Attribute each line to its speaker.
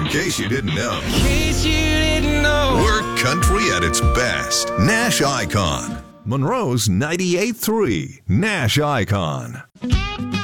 Speaker 1: case you didn't know.
Speaker 2: In case you didn't know.
Speaker 1: We're country at its best. Nash Icon. Monroe's 98.3 Nash Icon.